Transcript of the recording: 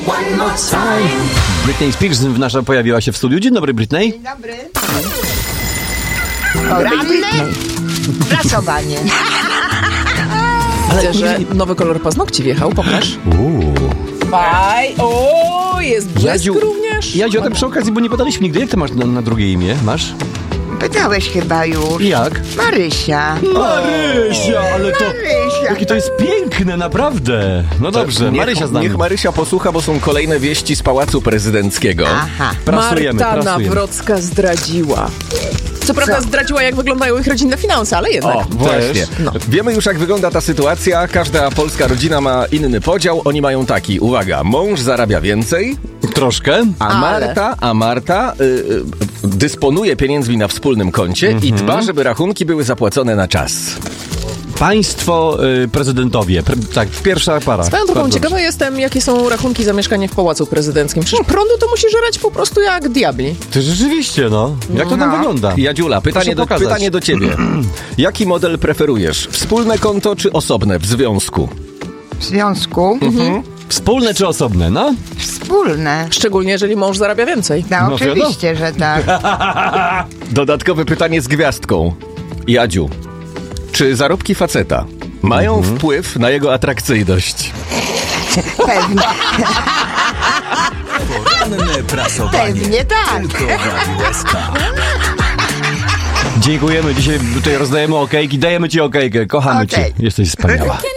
One more time. Britney Spears nasza pojawiła się w studiu. Dzień dobry, Britney. Dzień dobry. Poranne prasowanie. Widzę, że nowy kolor paznokci wjechał, pokaż. Faj, jest błysk również. Jadziu, a tak przy okazji, bo nie podaliśmy nigdy. Jak ty masz na drugie imię? Masz? Pytałeś chyba już. Jak? Marysia. Marysia, ale to... Marysia. Jakie to jest piękne, naprawdę. No dobrze, Marysia z nami. Niech Marysia posłucha, bo są kolejne wieści z Pałacu Prezydenckiego. Aha. Marta Nawrocka zdradziła. Co prawda zdradziła, jak wyglądają ich rodzinne finanse, ale jednak. O, właśnie. No. Wiemy już, jak wygląda ta sytuacja. Każda polska rodzina ma inny podział. Oni mają taki, uwaga, mąż zarabia więcej, Troszkę. a Marta dysponuje pieniędzmi na wspólnym koncie i dba, żeby rachunki były zapłacone na czas. Państwo prezydentowie. Tak, pierwsza para. Swoją drogą, Bardzo ciekawa jestem, jakie są rachunki za mieszkanie w Pałacu Prezydenckim. Przecież prądu to musi żerać po prostu jak diabli. Ty rzeczywiście, no. Jak to tam wygląda? Jadziula, pytanie do ciebie. Jaki model preferujesz? Wspólne konto czy osobne w związku? W związku Wspólne czy osobne, no? wspólne. Szczególnie, jeżeli mąż zarabia więcej. No, No oczywiście, że tak. Dodatkowe pytanie z gwiazdką. Jadziu, czy zarobki faceta mają wpływ na jego atrakcyjność? Pewnie, Poranne prasowanie. pewnie tak. Tylko w Radiu SK. Dziękujemy. Dzisiaj tutaj rozdajemy okejki. Dajemy ci okejkę. Kochamy Okej. cię. Jesteś wspaniała.